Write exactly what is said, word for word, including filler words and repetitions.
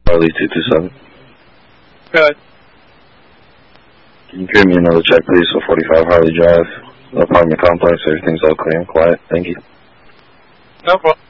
Harley two two seven. Good. Can you give me another check, please, for forty-five Harley Drive, apartment complex? Everything's all clear and quiet. Thank you. No problem.